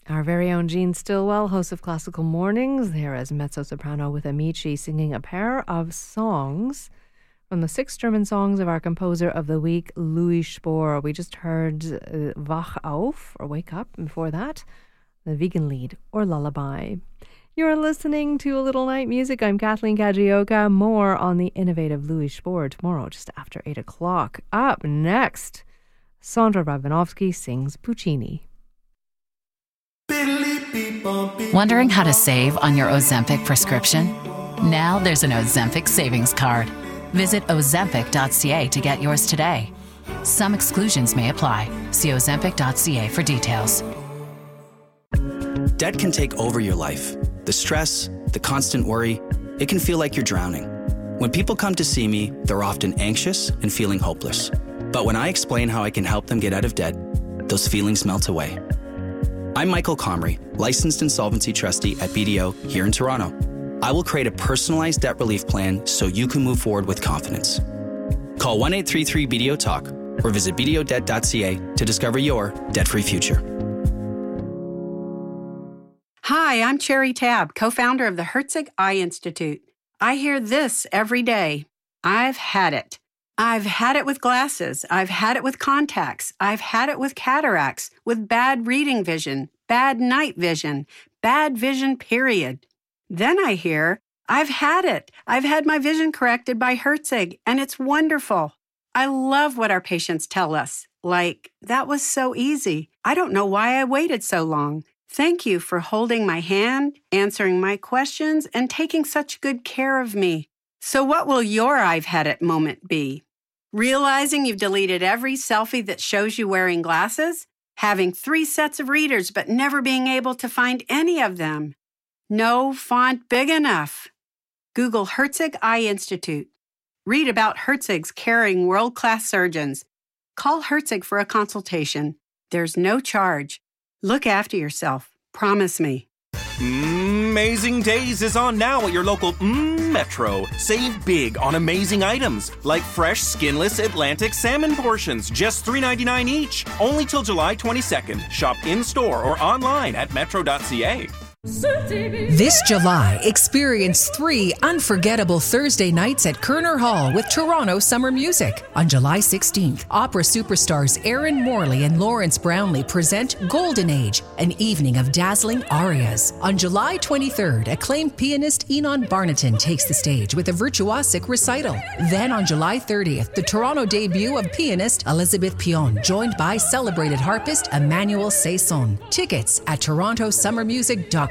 Our very own Jean Stillwell, host of Classical Mornings, there as mezzo-soprano with Amici, singing a pair of songs from the 6 German songs of our composer of the week, Louis Spohr. We just heard Wach auf, or Wake Up, and before that, the Wiegenlied, or Lullaby. You're listening to A Little Night Music. I'm Kathleen Kajioka. More on the innovative Louis Spohr tomorrow, just after 8 o'clock. Up next, Sandra Radvanovsky sings Puccini. Wondering how to save on your Ozempic prescription? Now there's an Ozempic savings card. Visit ozempic.ca to get yours today. Some exclusions may apply. See ozempic.ca for details. Debt can take over your life. The stress, the constant worry, it can feel like you're drowning. When people come to see me, they're often anxious and feeling hopeless. But when I explain how I can help them get out of debt, those feelings melt away. I'm Michael Comrie, licensed insolvency trustee at BDO here in Toronto. I will create a personalized debt relief plan so you can move forward with confidence. Call 1-833-BDO-TALK or visit bdodebt.ca to discover your debt-free future. Hi, I'm Cherry Tabb, co-founder of the Herzig Eye Institute. I hear this every day. I've had it. I've had it with glasses. I've had it with contacts. I've had it with cataracts, with bad reading vision, bad night vision, bad vision, period. Then I hear, I've had it. I've had my vision corrected by Herzig, and it's wonderful. I love what our patients tell us. Like, that was so easy. I don't know why I waited so long. Thank you for holding my hand, answering my questions, and taking such good care of me. So what will your I've had it moment be? Realizing you've deleted every selfie that shows you wearing glasses? Having 3 sets of readers but never being able to find any of them? No font big enough? Google Herzig Eye Institute. Read about Herzig's caring world-class surgeons. Call Herzig for a consultation. There's no charge. Look after yourself. Promise me. Amazing Days is on now at your local Metro. Save big on amazing items like fresh, skinless Atlantic salmon portions, just $3.99 each. Only till July 22nd. Shop in-store or online at metro.ca. This July, experience 3 unforgettable Thursday nights at Kerner Hall with Toronto Summer Music. On July 16th, opera superstars Aaron Morley and Lawrence Brownlee present Golden Age, an evening of dazzling arias. On July 23rd, acclaimed pianist Enon Barnaton takes the stage with a virtuosic recital. Then on July 30th, the Toronto debut of pianist Elizabeth Pion, joined by celebrated harpist Emmanuel Saison. Tickets at torontosummermusic.com.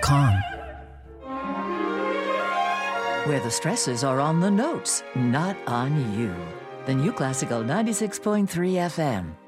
Where the stresses are on the notes, not on you. The new Classical 96.3 FM.